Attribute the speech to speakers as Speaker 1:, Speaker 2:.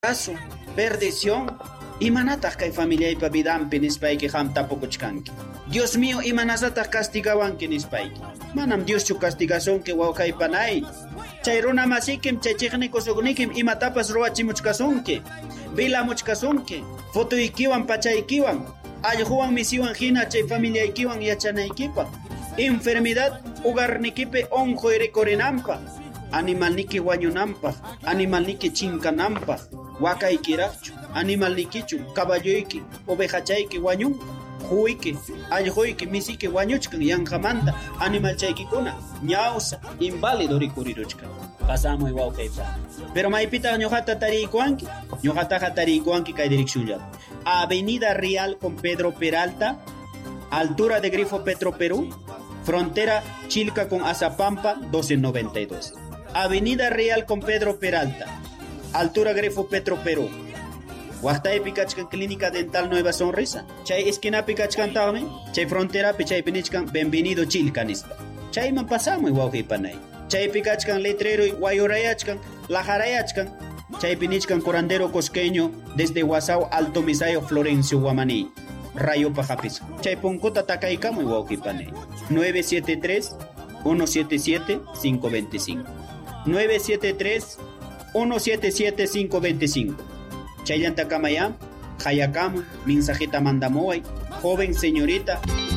Speaker 1: Caso, perdición, imanataq kay familiaypa vidanpi nispayki qam tapukuchkanki. Dios mío, imanasataq castigawanki nispayki. Manam Dioschu castigasunki wawqaypanay. Chay runa masikim, chay chiqnikusuqnikim imatapas ruwachimuchkasunki. Vilamuchkasunki. Futuykiwan pachaykiwan. Allquwan misiwan hina chay familiaykiwan yachanaykipa. Enfermedad ugarnikipi onqoy rikurinanpaq. Animalniki wañunanpaq, animalniki chinkananpaq. Wakaykiraqchu, animalnikichu, caballoyki, ovejachayki wañun, huyki, allquyki, misiki wañuchkan yanqamanta, animalchaykikuna, ñawsa, inválido rikuriruchkan. Pasamuy wawqaypa. Pero maypitaq ñuqata tariykuwanki? Ñuqataqa tariykuwanki kay direccionllapi. Avenida Real con Pedro Peralta, altura de Grifo Petro Perú, frontera Chilca con Azapampa 1292. Avenida Real con Pedro Peralta, altura Grifo Petro Perú. Waqtaypi kachkan Clínica Dental Nueva Sonrisa. Chay esquinapi kachkantaqmi, chay fronterapi chaypi nichkan Bienvenido Chilca nispa. Chayman pasamuy wawqiypanay. Chaypi kachkan letrero wayurayachkan, lajarayachkan. Chaypi nichkan Curandero Cosqueño desde Guasao Alto Misayo Florencio Guamaní. Rayo Pajapisco. Chay punkuta takaykamuy wawqiypanay. 973 177 525. 973 177 525. Chayanta kamaya, hayakam, mensajita mandamoy, joven señorita.